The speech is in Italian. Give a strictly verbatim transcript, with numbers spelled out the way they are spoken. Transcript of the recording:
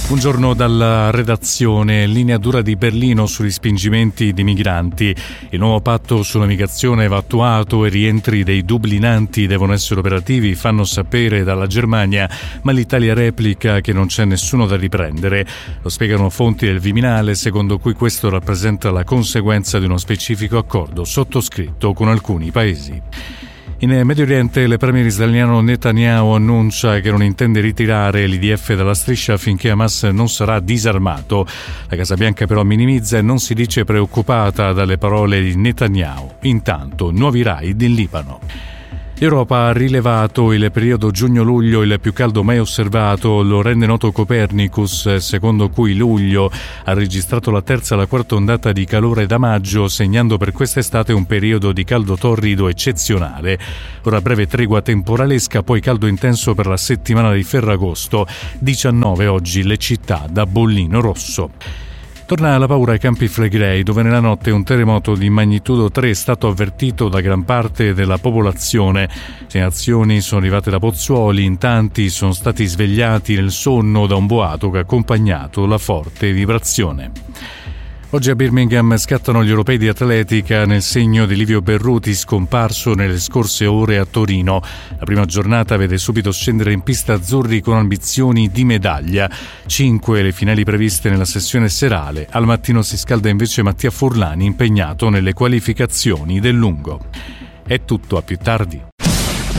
Buongiorno dalla redazione. Linea dura di Berlino sui respingimenti di migranti. Il nuovo patto sulla migrazione va attuato e rientri dei dublinanti devono essere operativi, fanno sapere dalla Germania, ma l'Italia replica che non c'è nessuno da riprendere. Lo spiegano fonti del Viminale, secondo cui questo rappresenta la conseguenza di uno specifico accordo sottoscritto con alcuni paesi. In Medio Oriente, il premier israeliano Netanyahu annuncia che non intende ritirare l'I D F dalla striscia finché Hamas non sarà disarmato. La Casa Bianca però minimizza e non si dice preoccupata dalle parole di Netanyahu. Intanto, nuovi raid in Libano. L'Europa ha rilevato il periodo giugno-luglio il più caldo mai osservato, lo rende noto Copernicus, secondo cui luglio ha registrato la terza e la quarta ondata di calore da maggio, segnando per quest'estate un periodo di caldo torrido eccezionale. Ora breve tregua temporalesca, poi caldo intenso per la settimana di Ferragosto. diciannove oggi le città da bollino rosso. Torna la paura ai Campi Flegrei, dove nella notte un terremoto di magnitudo tre è stato avvertito da gran parte della popolazione. Segnalazioni sono arrivate da Pozzuoli, in tanti sono stati svegliati nel sonno da un boato che ha accompagnato la forte vibrazione. Oggi a Birmingham scattano gli europei di atletica nel segno di Livio Berruti, scomparso nelle scorse ore a Torino. La prima giornata vede subito scendere in pista azzurri con ambizioni di medaglia. Cinque le finali previste nella sessione serale. Al mattino si scalda invece Mattia Furlani, impegnato nelle qualificazioni del lungo. È tutto, a più tardi.